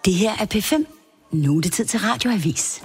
Det her er P5. Nu er det tid til Radioavis.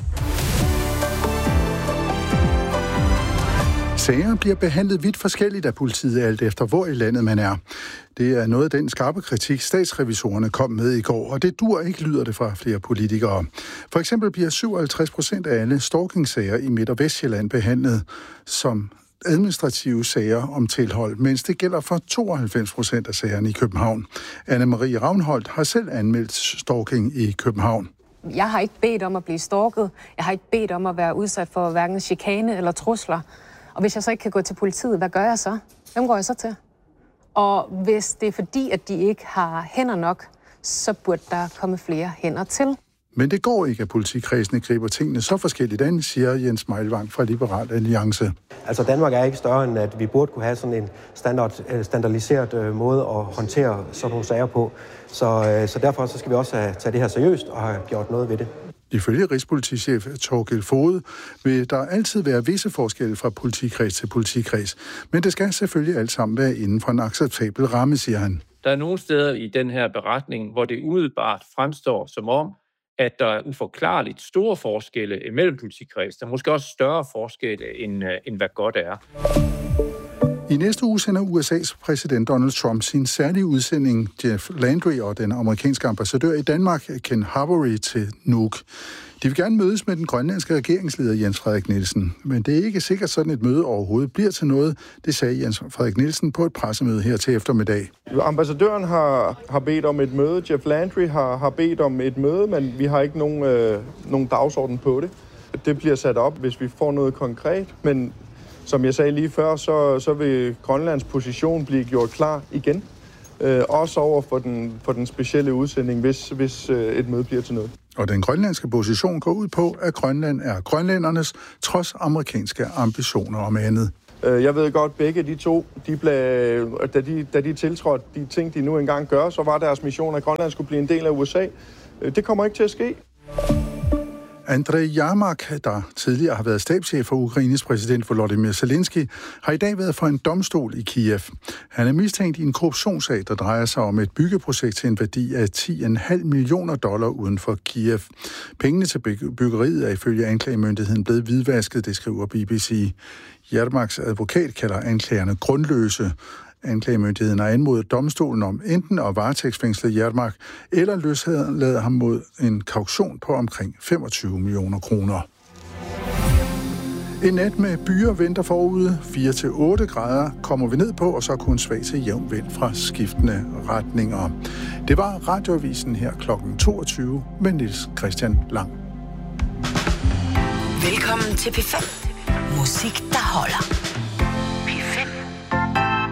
Sager bliver behandlet vidt forskelligt af politiet, alt efter hvor i landet man er. Det er noget af den skarpe kritik, statsrevisorerne kom med i går, og det dur ikke, lyder det fra flere politikere. For eksempel bliver 57% af alle stalking-sager i Midt- og Vestjylland behandlet som administrative sager om tilhold, mens det gælder for 92% af sagerne i København. Anne-Marie Ravnholdt har selv anmeldt stalking i København. Jeg har ikke bedt om at blive stalket. Jeg har ikke bedt om at være udsat for hverken chikane eller trusler. Og hvis jeg så ikke kan gå til politiet, hvad gør jeg så? Hvem går jeg så til? Og hvis det er fordi, at de ikke har hænder nok, så burde der komme flere hænder til. Men det går ikke, at politikredsene griber tingene så forskelligt an, siger Jens Meilvang fra Liberal Alliance. Altså Danmark er ikke større end, at vi burde kunne have sådan en standardiseret måde at håndtere sådan nogle sager på. Så derfor så skal vi også tage det her seriøst og have gjort noget ved det. Ifølge rigspolitichef Thorkild Foged vil der altid være visse forskelle fra politikreds til politikreds. Men det skal selvfølgelig alt sammen være inden for en acceptabel ramme, siger han. Der er nogle steder i den her beretning, hvor det umiddelbart fremstår som om, at der er uforklarligt store forskelle imellem politikreds. Der er måske også større forskelle, end hvad godt er. I næste uge sender USA's præsident Donald Trump sin særlige udsending Jeff Landry og den amerikanske ambassadør i Danmark, Ken Haberry, til Nuuk. De vil gerne mødes med den grønlandske regeringsleder Jens Frederik Nielsen, men det er ikke sikkert, sådan et møde overhovedet bliver til noget, det sagde Jens Frederik Nielsen på et pressemøde her til eftermiddag. Ambassadøren har bedt om et møde, Jeff Landry har bedt om et møde, men vi har ikke nogen dagsorden på det. Det bliver sat op, hvis vi får noget konkret, men som jeg sagde lige før, så vil Grønlands position blive gjort klar igen. Også over for den specielle udsending, hvis et møde bliver til noget. Og den grønlandske position går ud på, at Grønland er grønlændernes, trods amerikanske ambitioner om andet. Jeg ved godt, begge de to, da de tiltrådte de ting, de nu engang gør, så var deres mission, at Grønland skulle blive en del af USA. Det kommer ikke til at ske. Andrej Yermak, der tidligere har været stabschef for Ukraines præsident Volodymyr Zelensky, har i dag været for en domstol i Kiev. Han er mistænkt i en korruptionssag, der drejer sig om et byggeprojekt til en værdi af $10,5 millioner uden for Kiev. Pengene til byggeriet er ifølge anklagemyndigheden blevet hvidvasket, det skriver BBC. Yermaks advokat kalder anklagerne grundløse. Anklagemyndigheden har anmodet domstolen om enten at varetægtsfængsle Yermak eller løslade ham mod en kaution på omkring 25 millioner kroner. En nat med byer venter forude. 4-8 grader kommer vi ned på, og så kun svag til jævn vind fra skiftende retninger. Det var Radioavisen her kl. 22 med Niels Christian Lang. Velkommen til P5. Musik, der holder.